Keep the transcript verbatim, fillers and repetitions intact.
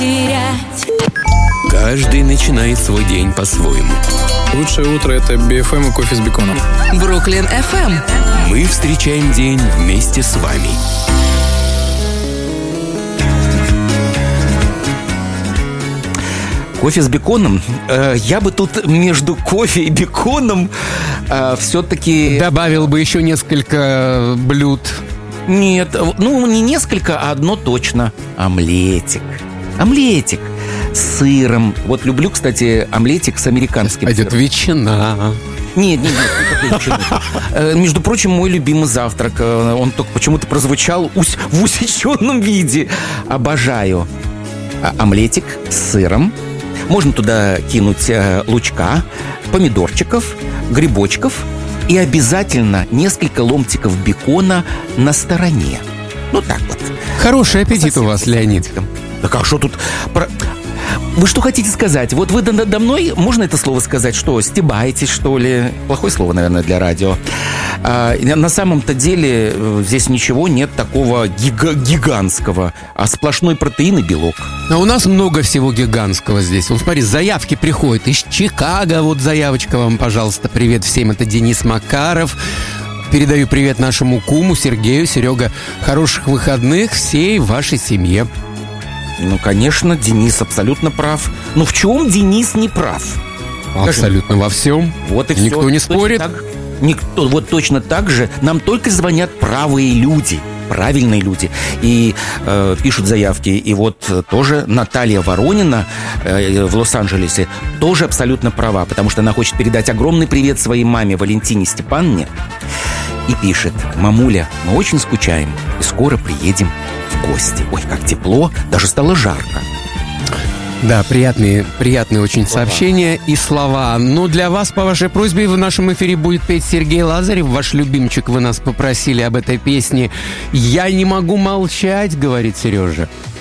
потерять. Каждый начинает свой день по-своему. Лучшее утро — это би эф эм и кофе с беконом. Бруклин эф эм. Мы встречаем день вместе с вами. Кофе с беконом. Э, я бы тут между кофе и беконом э, все-таки... добавил бы еще несколько блюд. Нет, ну не несколько, а одно точно. Омлетик. Омлетик с сыром. Вот люблю, кстати, омлетик с американским Идет сыром. ветчина. Нет, нет, нет, никакой ветчины. Э, Между прочим, мой любимый завтрак. Э, Он только почему-то прозвучал ус- в усеченном виде. Обожаю. А- Омлетик с сыром. Можно туда кинуть э, лучка, помидорчиков, грибочков и обязательно несколько ломтиков бекона на стороне. Ну так вот. Хороший аппетит у вас, Леонид. Да как, что тут... про- Вы что хотите сказать? Вот вы надо мной, можно это слово сказать, что, стебаетесь, что ли? Плохое слово, наверное, для радио. А, на самом-то деле э, здесь ничего нет такого гига- гигантского, а сплошной протеин и белок. А у нас много всего гигантского здесь. Вот смотри, заявки приходят из Чикаго. Вот заявочка вам, пожалуйста. Привет всем, это Денис Макаров. Передаю привет нашему куму Сергею. Серега, хороших выходных всей вашей семье. Ну, конечно, Денис абсолютно прав. Ну, в чем Денис не прав? Абсолютно во всем. Вот и Никто все. не Точно спорит. так. Никто, вот точно так же нам только звонят правые люди, правильные люди, и э, пишут заявки. И вот э, тоже Наталья Воронина э, в Лос-Анджелесе тоже абсолютно права, потому что она хочет передать огромный привет своей маме Валентине Степановне и пишет: «Мамуля, мы очень скучаем и скоро приедем в гости». Ой, как тепло, даже стало жарко. Да, приятные, приятные очень сообщения и слова. Но для вас, по вашей просьбе, в нашем эфире будет петь Сергей Лазарев, ваш любимчик. Вы нас попросили об этой песне. «Я не могу молчать», говорит Сережа.